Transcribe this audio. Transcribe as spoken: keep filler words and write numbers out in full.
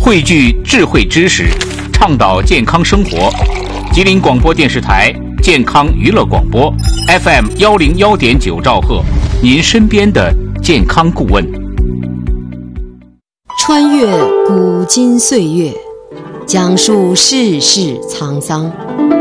汇聚智慧知识，倡导健康生活。吉林广播电视台健康娱乐广播 F M 幺零幺点九兆赫，您身边的健康顾问。 穿越古今岁月，讲述世事沧桑，